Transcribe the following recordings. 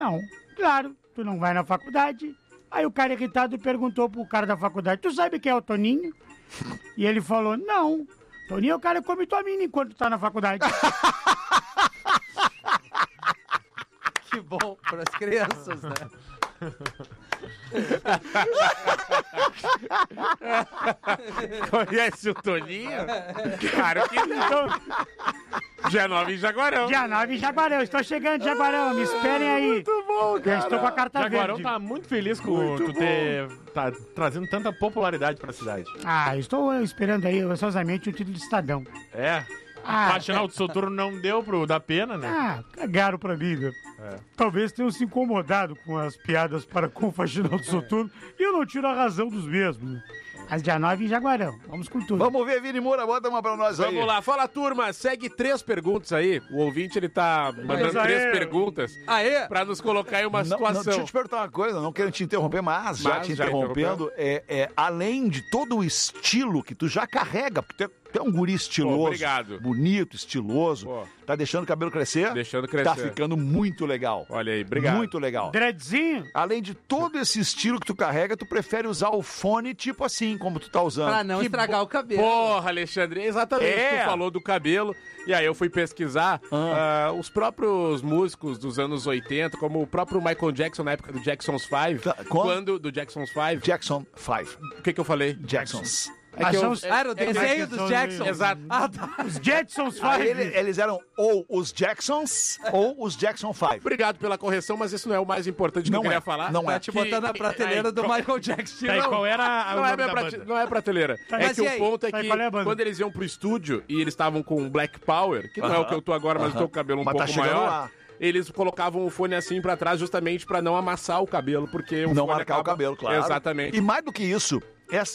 Não, claro, tu não vai na faculdade. Aí o cara irritado perguntou pro cara da faculdade, tu sabe quem é o Toninho? E ele falou, não, Toninho é o cara que come tua mina enquanto tá na faculdade. Que bom para as crianças, né? Conhece o Toninho? Claro que não. Dia 9 em Jaguarão. Dia 9 em Jaguarão, estou chegando em Jaguarão, me esperem aí. Muito bom, Eu estou com a carta Jaguarão verde. tá muito feliz com tu ter tá trazendo tanta popularidade pra cidade. Ah, estou esperando aí ansiosamente o título de Estadão. É. Ah, A Faxinal do Soturno não deu pro da pena, né? Ah, cagaram pra mim, né? Talvez tenham se incomodado com as piadas para com o Faxinal do Soturno e eu não tiro a razão dos mesmos. Às dia 9 em Jaguarão. Vamos com tudo. Vamos ver, Vini Moura, bota uma pra nós aí. Vamos lá, fala turma, segue 3 perguntas aí. O ouvinte, ele tá mandando Mas 3 aí- perguntas Aê! pra nos colocar em uma Não, deixa situação. eu te perguntar uma coisa, não quero te interromper, mas já te já interrompendo, além de todo o estilo que tu já carrega, porque tu é um guri estiloso, Pô, obrigado. bonito, estiloso, Pô. tá deixando o cabelo crescer? Deixando crescer. Tá ficando muito legal. Olha aí, obrigado. Muito legal. Dreadzinho? Além de todo esse estilo que tu carrega, tu prefere usar o fone tipo assim, como tu tá usando. Pra não Que estragar o cabelo. Porra, Alexandre, exatamente. É. Tu falou do cabelo. E aí eu fui pesquisar os próprios músicos dos anos 80, como o próprio Michael Jackson na época do Jackson's 5. Tá, Quando do Jackson's 5. Jackson 5. O que eu falei? Jacksons. É que eu- Ah, era o desenho dos Jacksons. Exato. Ah, tá. Os Jetsons Aí fazem. eles eram ou os Jacksons ou os Jackson 5. Obrigado pela correção, mas isso não é o mais importante que Não eu queria é, falar. não Tá é. te botando na prateleira do Michael Jackson. Tá, e Não. qual era o Não é, nome minha da prate- banda? não é prateleira. É Mas que e o aí? ponto é Tá, que qual é a banda? quando eles iam pro estúdio e eles estavam com Black Power, que não é o que eu tô agora, mas eu tô com o cabelo um Mas tá pouco chegando maior. lá. Eles colocavam o fone assim pra trás justamente pra não amassar o cabelo, porque o Não fone marcar o acaba- cabelo, claro. Exatamente. E mais do que isso,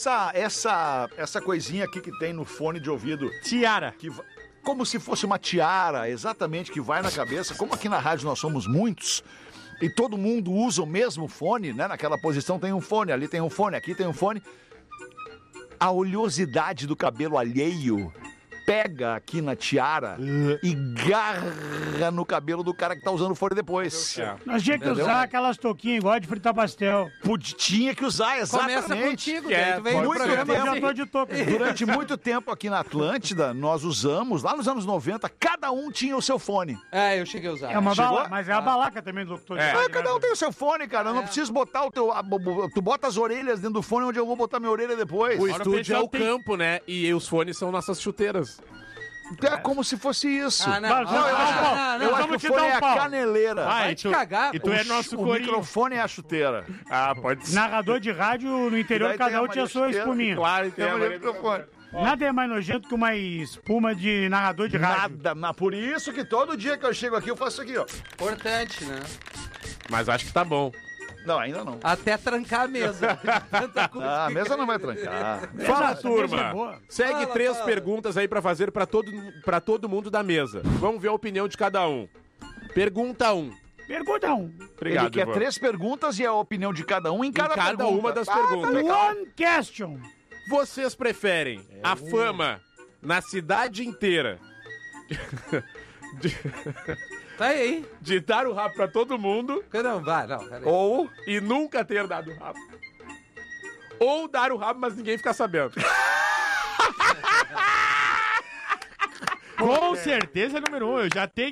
essa coisinha aqui que tem no fone de ouvido, Tiara. como se fosse uma tiara, exatamente, que vai na cabeça. Como aqui na rádio nós somos muitos e todo mundo usa o mesmo fone, né? Naquela posição tem um fone, ali tem um fone, aqui tem um fone. A oleosidade do cabelo alheio pega aqui na tiara e garra no cabelo do cara que tá usando o fone depois. É. Nós tínhamos que Entendeu? usar aquelas touquinhas igual de fritar pastel. Tinha que usar, exatamente. Começa contigo, Que daí é, tu vem no muito programa tempo. Eu já assim. tô de touca. Durante muito tempo aqui na Atlântida, nós usamos, lá nos anos 90, cada um tinha o seu fone. É, eu cheguei a usar. É uma Chegou? balaca, mas é a balaca também do locutor de É. rádio, Ah, cada né? um tem o seu fone, cara. Eu não preciso botar o teu. Tu bota as orelhas dentro do fone onde eu vou botar minha orelha depois. O Agora estúdio é pensar, o tem- campo, né? E os fones são nossas chuteiras. É como se fosse isso. Ah, não. Mas Não, eu acho, não, eu acho vamos que te o fone dar um é a pau. caneleira. Vai te cagar, E tu é nosso o corinho. microfone é a chuteira. Ah, pode ser. Narrador de rádio no interior, Daí tem cada a um tinha Maria sua Chuteira. espuminha. Claro, tem Tem a o Maria- microfone. Nada é mais nojento que uma espuma de narrador de rádio. Nada, mas por isso que todo dia que eu chego aqui eu faço isso aqui, ó. Importante, né? Mas acho que tá bom. Não, ainda não. Até trancar a mesa. Tanta coisa Ah, a que mesa cai. não vai trancar. Fala, Essa turma. mesa é boa. Segue Fala, 3 fala. perguntas aí pra fazer pra todo mundo da mesa. Vamos ver a opinião de cada um. Pergunta 1. Pergunta 1. Obrigado, Ele quer Ivan. 3 perguntas e a opinião de cada um em cada, cada pergunta. uma das Ah, perguntas. tá legal. One question. Vocês preferem a fama na cidade inteira Tá aí. de dar o rabo pra todo mundo Não, vai, não. Peraí. Ou e nunca ter dado o rabo? Ou dar o rabo, mas ninguém ficar sabendo? Com certeza é número 1. Eu já tenho.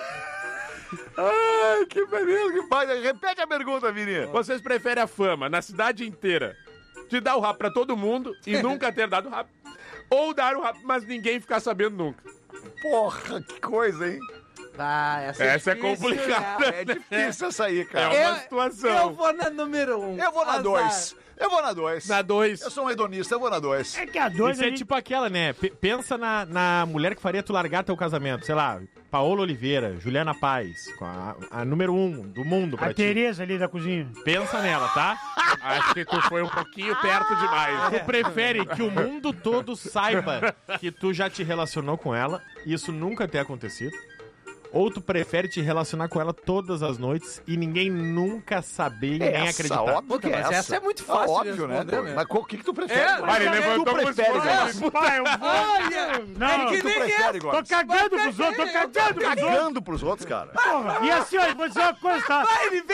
Ai, que beleza que faz. Repete a pergunta, Vini. Vocês preferem a fama na cidade inteira de dar o rabo pra todo mundo e nunca ter dado o rabo? Ou dar o rabo, mas ninguém ficar sabendo nunca? Porra, que coisa, hein? Ah, Essa é difícil, complicada. né? É difícil essa aí, É cara. uma situação. Eu vou na número 1. Eu vou na 2. Eu vou na 2. Na 2. Eu sou um hedonista, eu vou na 2. É que a 2 Isso é tipo aquela, né? Pensa na mulher que faria tu largar teu casamento. Sei lá, Paola Oliveira, Juliana Paz. Com a número 1 do mundo pra a ti. Tereza ali da cozinha. Pensa nela, tá? Acho que tu foi um pouquinho perto demais. Tu prefere que o mundo todo saiba que tu já te relacionou com ela e isso nunca ter acontecido? Ou tu prefere te relacionar com ela todas as noites e ninguém nunca saber e nem acreditar? Óbvio que Mas essa é muito fácil de óbvio, responder, né? né? Mas o que tu prefere? É, Gomes? Mas ele levantou tu como prefere, se fosse- Gomes? Pai, eu vou... Olha! Não, que Tu nem prefere, tô Gomes? cagando pros outros, tô cagando pros outros. Cagando pros outros, cara. Porra, e assim, ó, vou dizer uma coisa, tá? Vai, ele